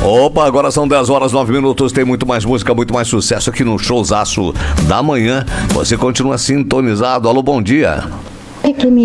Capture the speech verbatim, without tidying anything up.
Opa, agora são dez horas, nove minutos. Tem muito mais música, muito mais sucesso aqui no Showzaço da Manhã. Você continua sintonizado. Alô, bom dia. É que me